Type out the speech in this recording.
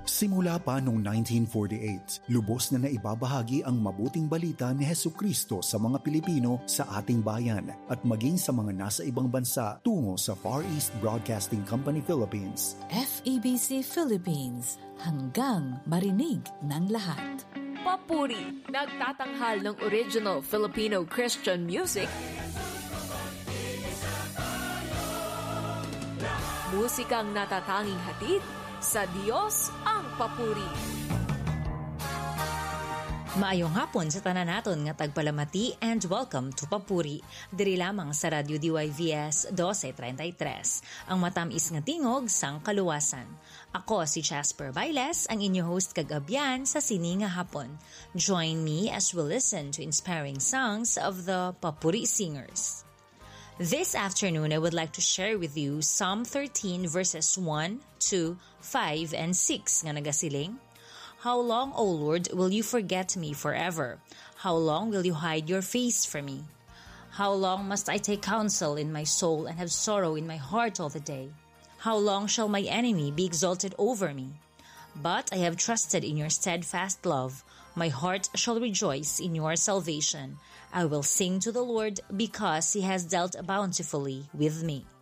Simula pa noong 1948, lubos na naibabahagi ang mabuting balita ni Hesukristo sa mga Pilipino sa ating bayan at maging sa mga nasa ibang bansa tungo sa Far East Broadcasting Company Philippines. FEBC Philippines, hanggang marinig ng lahat. Papuri, nagtatanghal ng original Filipino Christian music. Musikang natatanging hatid sa Diyos ang papuri. Maayong hapon sa tanan naton nga tagpalamati and welcome to Papuri. Diri lamang sa Radio DYVS 1233, ang matamis nga tingog sang kaluwasan. Ako si Jasper Bailes, ang inyo host kagabian sa sini nga hapon. Join me as we listen to inspiring songs of the Papuri singers. This afternoon, I would like to share with you Psalm 13 verses 1, 2, 5, and 6 nga nagasiling. How long, O Lord, will you forget me forever? How long will you hide your face from me? How long must I take counsel in my soul and have sorrow in my heart all the day? How long shall my enemy be exalted over me? But I have trusted in your steadfast love. My heart shall rejoice in your salvation. I will sing to the Lord because He has dealt bountifully with me.